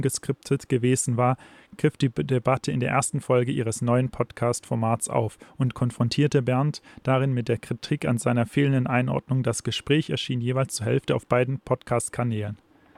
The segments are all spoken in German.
geskriptet gewesen war, griff die Debatte in der ersten Folge ihres neuen Podcast-Formats auf und konfrontierte Bernd darin mit der Kritik an seiner fehlenden Einordnung. Das Gespräch erschien jeweils zur Hälfte auf beiden Podcast-Kanälen.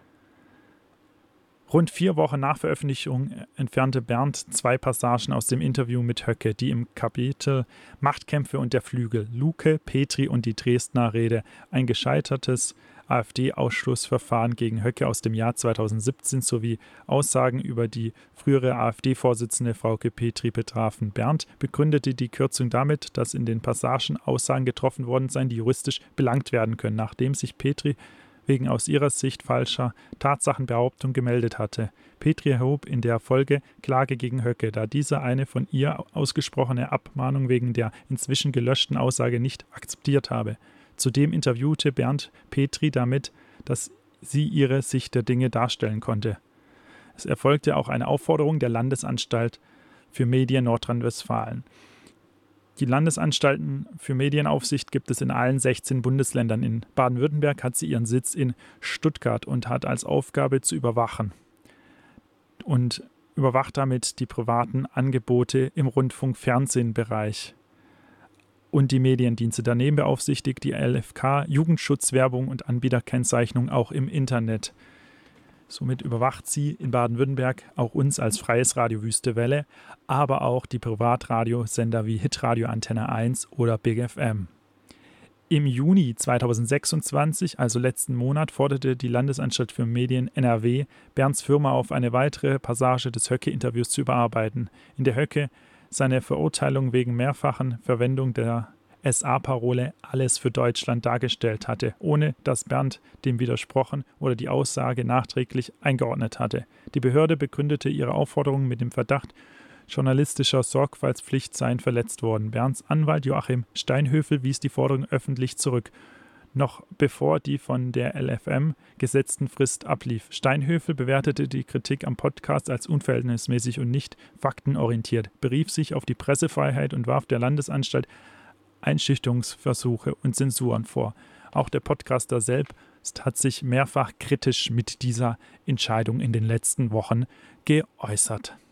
Rund 4 Wochen nach Veröffentlichung entfernte Bernd 2 Passagen aus dem Interview mit Höcke, die im Kapitel Machtkämpfe und der Flügel, Luke, Petri und die Dresdner Rede, ein gescheitertes AfD-Ausschlussverfahren gegen Höcke aus dem Jahr 2017 sowie Aussagen über die frühere AfD-Vorsitzende Frauke Petri betrafen. Bernd begründete die Kürzung damit, dass in den Passagen Aussagen getroffen worden seien, die juristisch belangt werden können, nachdem sich Petri wegen aus ihrer Sicht falscher Tatsachenbehauptung gemeldet hatte. Petri erhob in der Folge Klage gegen Höcke, da dieser eine von ihr ausgesprochene Abmahnung wegen der inzwischen gelöschten Aussage nicht akzeptiert habe. Zudem interviewte Bernd Petri damit, dass sie ihre Sicht der Dinge darstellen konnte. Es erfolgte auch eine Aufforderung der Landesanstalt für Medien Nordrhein-Westfalen. Die Landesanstalten für Medienaufsicht gibt es in allen 16 Bundesländern. In Baden-Württemberg hat sie ihren Sitz in Stuttgart und hat als Aufgabe zu überwachen und überwacht damit die privaten Angebote im Rundfunk-Fernsehen-Bereich und die Mediendienste. Daneben beaufsichtigt die LFK Jugendschutzwerbung und Anbieterkennzeichnung auch im Internet. Somit überwacht sie in Baden-Württemberg auch uns als freies Radio Wüste Welle, aber auch die Privatradiosender wie Hitradio Antenne 1 oder Big FM. Im Juni 2026, also letzten Monat, forderte die Landesanstalt für Medien NRW Bernds Firma auf, eine weitere Passage des Höcke-Interviews zu überarbeiten, in der Höcke seine Verurteilung wegen mehrfachen Verwendung der SA-Parole „Alles für Deutschland“ dargestellt hatte, ohne dass Bernd dem widersprochen oder die Aussage nachträglich eingeordnet hatte. Die Behörde begründete ihre Aufforderung mit dem Verdacht, journalistischer Sorgfaltspflicht seien verletzt worden. Bernds Anwalt Joachim Steinhöfel wies die Forderung öffentlich zurück, noch bevor die von der LFM gesetzten Frist ablief. Steinhöfel bewertete die Kritik am Podcast als unverhältnismäßig und nicht faktenorientiert, berief sich auf die Pressefreiheit und warf der Landesanstalt Einschüchterungsversuche und Zensuren vor. Auch der Podcaster selbst hat sich mehrfach kritisch mit dieser Entscheidung in den letzten Wochen geäußert.